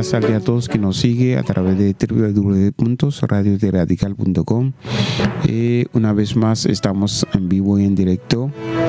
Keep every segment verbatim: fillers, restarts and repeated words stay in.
buenas tardes a todos que nos siguen a través de doble u doble u doble u punto radio radical punto com. Eh, una vez más estamos en vivo y en directo.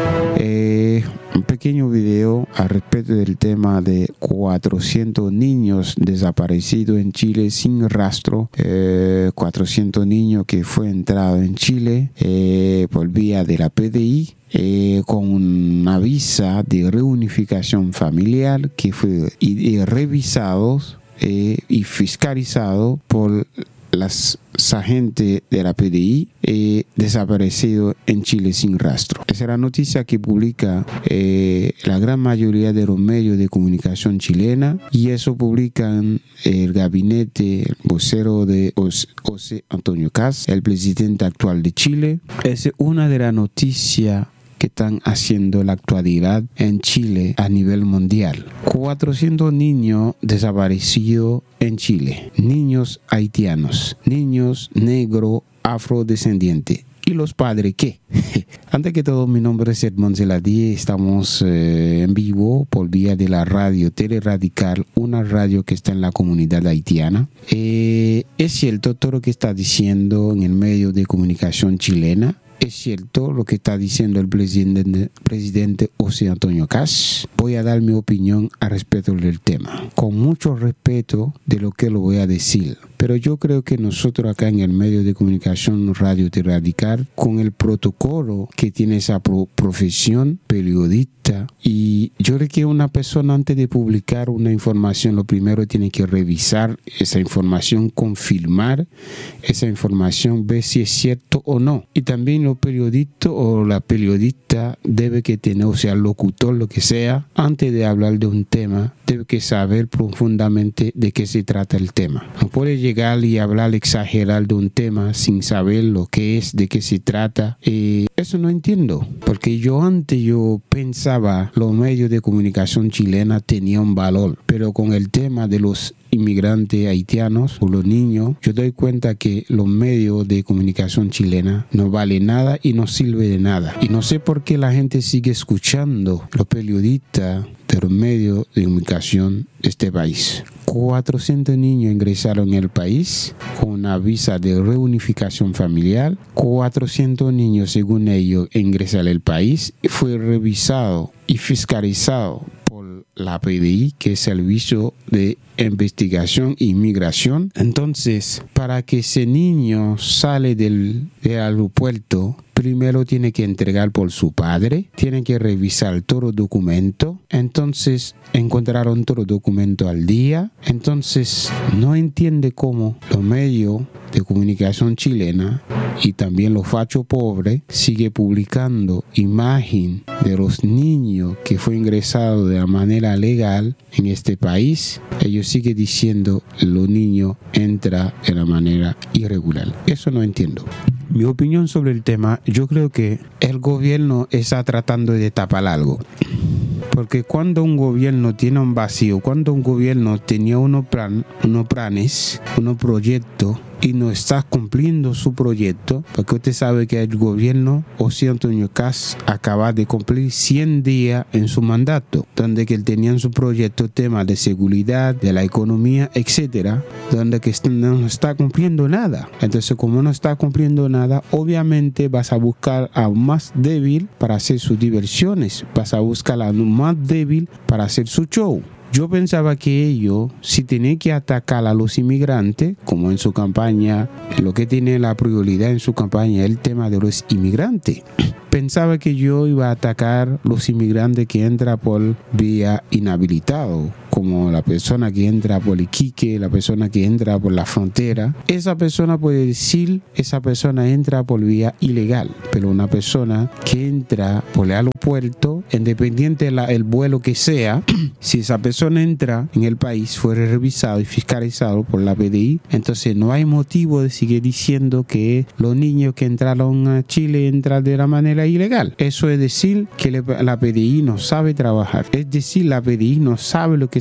Eh, un pequeño video al respecto del tema de cuatrocientos niños desaparecidos en Chile sin rastro. Eh, cuatrocientos niños que fue entrado en Chile eh, por vía de la P D I. Eh, con una visa de reunificación familiar que fue y, y revisados eh, y fiscalizado por las agentes de la P D I eh, desaparecido en Chile sin rastro. Esa es la noticia que publica eh, la gran mayoría de los medios de comunicación chilena, y eso publican el gabinete el vocero de José Antonio Kast, el presidente actual de Chile. Esa es una de las noticias que están haciendo la actualidad en Chile a nivel mundial. cuatrocientos niños desaparecidos en Chile, niños haitianos, niños negros afrodescendientes. ¿Y los padres qué? Antes que todo, mi nombre es Edmond Zeladier. Estamos eh, en vivo por vía de la radio Tele Radical, una radio que está en la comunidad haitiana. Eh, es cierto todo lo que está diciendo en el medio de comunicación chilena. Es cierto lo que está diciendo el presidente, presidente José Antonio Kast. Voy a dar mi opinión al respecto del tema, con mucho respeto de lo que lo voy a decir. Pero yo creo que nosotros acá en el medio de comunicación Radio Radical, con el protocolo que tiene esa pro- profesión periodista, y yo creo que una persona antes de publicar una información, lo primero tiene que revisar esa información, confirmar esa información, ver si es cierto o no. Y también los periodistas o la periodista debe que tener, o sea, el locutor, lo que sea, antes de hablar de un tema, debe que saber profundamente de qué se trata el tema. No puede llegar y hablar, exagerar de un tema sin saber lo que es, de qué se trata. Eh, eso no entiendo, porque yo antes yo pensaba los medios de comunicación chilena tenían valor, pero con el tema de los inmigrantes haitianos o los niños, yo doy cuenta que los medios de comunicación chilena no valen nada y no sirve de nada. Y no sé por qué la gente sigue escuchando los periodistas de los medios de comunicación de este país. cuatrocientos niños ingresaron en el país con una visa de reunificación familiar. cuatrocientos niños, según ellos, ingresaron al país y fue revisado y fiscalizado por la P D I, que es el Servicio de Investigación e Inmigración. Entonces, para que ese niño sale del, del aeropuerto, primero tiene que entregar por su padre, tiene que revisar todos los documentos. Entonces encontraron todos los documentos al día. Entonces no entiende cómo los medios de comunicación chilena y también los fachos pobres sigue publicando imagen de los niños que fue ingresado de la manera legal en este país. Ellos siguen diciendo los niños entran de la manera irregular. Eso no entiendo. Mi opinión sobre el tema, yo creo que el gobierno está tratando de tapar algo. Porque cuando un gobierno tiene un vacío, cuando un gobierno tenía unos, plan, unos planes, unos proyectos, y no está cumpliendo su proyecto, porque usted sabe que el gobierno José Antonio Kast acaba de cumplir cien días en su mandato, donde que él tenía su proyecto temas de seguridad, de la economía, etcétera, donde que no está cumpliendo nada. Entonces, como no está cumpliendo nada, obviamente vas a buscar a un más débil para hacer sus diversiones, vas a buscar a un más débil para hacer su show. Yo pensaba que ellos, si tenían que atacar a los inmigrantes, como en su campaña, lo que tiene la prioridad en su campaña es el tema de los inmigrantes. Pensaba que yo iba a atacar los inmigrantes que entran por vía inhabilitado, como la persona que entra por Iquique, la persona que entra por la frontera. Esa persona puede decir, esa persona entra por vía ilegal, pero una persona que entra por el aeropuerto, independiente del vuelo que sea, si esa persona entra en el país, fue revisado y fiscalizado por la P D I, entonces no hay motivo de seguir diciendo que los niños que entraron a Chile entran de la manera ilegal. Eso es decir que la P D I no sabe trabajar, es decir, la P D I no sabe lo que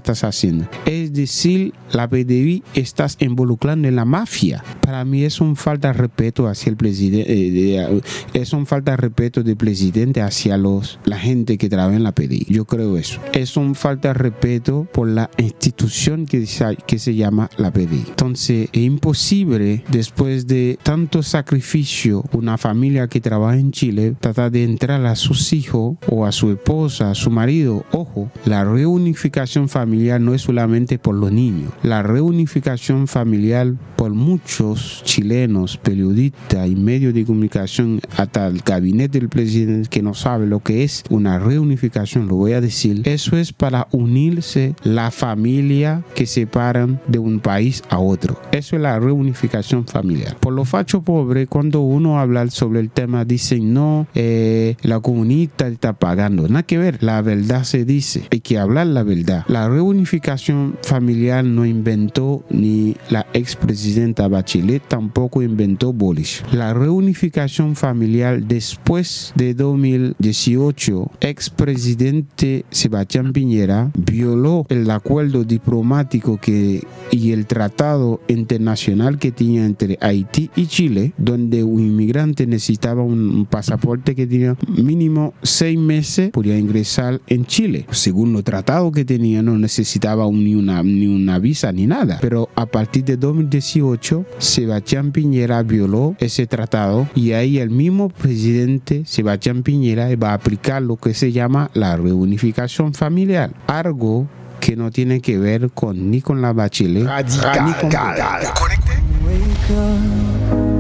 estás haciendo. Es decir, la P D I estás involucrando en la mafia. Para mí es un falta de respeto hacia el presidente, eh, es un falta de respeto del presidente hacia los la gente que trabaja en la P D I. Yo creo eso. Es un falta de respeto por la institución que se, que se llama la P D I. Entonces, es imposible, después de tanto sacrificio, una familia que trabaja en Chile, tratar de entrar a sus hijos o a su esposa, a su marido. Ojo, la reunificación familiar no es solamente por los niños. La reunificación familiar por muchos chilenos, periodistas y medios de comunicación, hasta el gabinete del presidente que no sabe lo que es una reunificación, lo voy a decir. Eso es para unirse la familia que separan de un país a otro. Eso es la reunificación familiar. Por los fachos pobres, cuando uno habla sobre el tema, dicen no, eh, la comunista está pagando. Nada que ver, la verdad se dice. Hay que hablar la verdad. La reunificación familiar no inventó ni la expresidenta Bachelet, tampoco inventó Boric. La reunificación familiar después de dos mil dieciocho, expresidente Sebastián Piñera violó el acuerdo diplomático que, y el tratado internacional que tenía entre Haití y Chile, donde un inmigrante necesitaba un, un pasaporte que tenía mínimo seis meses, podía ingresar en Chile. Según los tratados que tenía, no necesitaba un, ni, una, ni una visa ni nada. Pero a partir de dos mil dieciocho, Sebastián Piñera violó ese tratado y ahí el mismo presidente Sebastián Piñera va a aplicar lo que se llama la reunificación familiar. Algo que no tiene que ver con ni con la Bachelet, Radical. ni con... Radical.